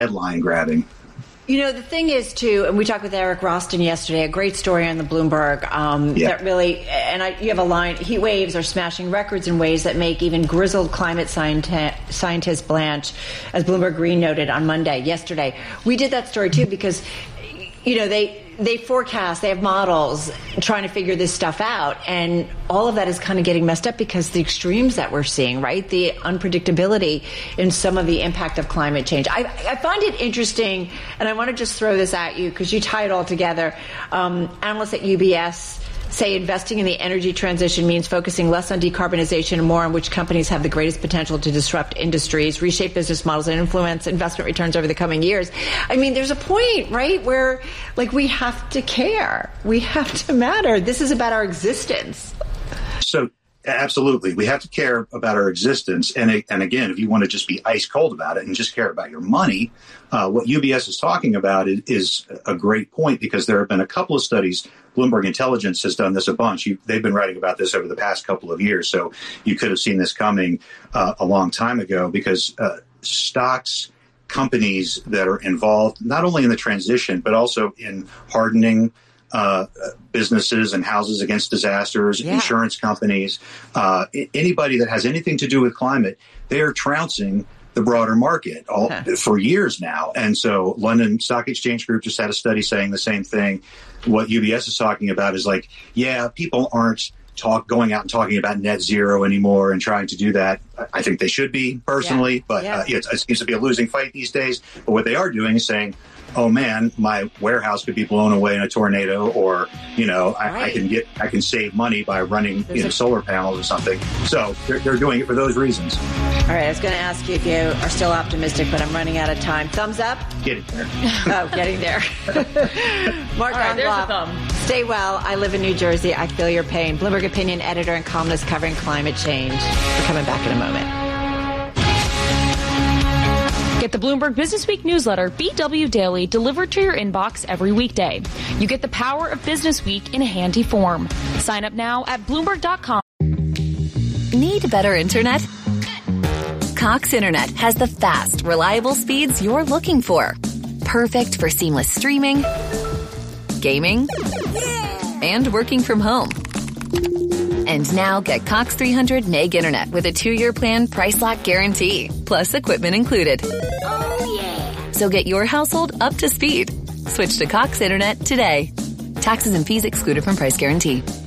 headline grabbing. The thing is, too, and we talked with Eric Roston yesterday, a great story on the Bloomberg that really, you have a line, heat waves are smashing records in ways that make even grizzled climate scientist blanch, as Bloomberg Green noted on yesterday. We did that story, too, because, they forecast, they have models trying to figure this stuff out, and all of that is kind of getting messed up because the extremes that we're seeing, right? The unpredictability in some of the impact of climate change. I find it interesting, and I want to just throw this at you because you tie it all together. Analysts at UBS say investing in the energy transition means focusing less on decarbonization and more on which companies have the greatest potential to disrupt industries, reshape business models, and influence investment returns over the coming years. I mean, there's a point, right, where, we have to care. We have to matter. This is about our existence. So, absolutely. We have to care about our existence. And again, if you want to just be ice cold about it and just care about your money, what UBS is talking about is a great point, because there have been a couple of studies. Bloomberg Intelligence has done this a bunch. They've been writing about this over the past couple of years. So you could have seen this coming a long time ago, because stocks, companies that are involved not only in the transition, but also in hardening businesses and houses against disasters, insurance companies, anybody that has anything to do with climate, they are trouncing the broader market for years now. And so London Stock Exchange Group just had a study saying the same thing. What UBS is talking about is people aren't going out and talking about net zero anymore and trying to do that. I think they should be, personally, but it seems to be a losing fight these days. But what they are doing is saying, oh man, my warehouse could be blown away in a tornado, or, I can save money by running solar panels or something. So they're doing it for those reasons. All right, I was going to ask you if you are still optimistic, but I'm running out of time. Thumbs up? Getting there. Getting there. Mark, all right, there's a thumb. Stay well. I live in New Jersey. I feel your pain. Bloomberg Opinion editor and columnist covering climate change. We're coming back in a moment. Get the Bloomberg Business Week newsletter, BW Daily, delivered to your inbox every weekday. You get the power of Business Week in a handy form. Sign up now at Bloomberg.com. Need better internet? Cox Internet has the fast, reliable speeds you're looking for. Perfect for seamless streaming, gaming, and working from home. And now get Cox 300 meg internet with a 2-year plan, price lock guarantee, plus equipment included. Oh, yeah. So get your household up to speed. Switch to Cox Internet today. Taxes and fees excluded from price guarantee.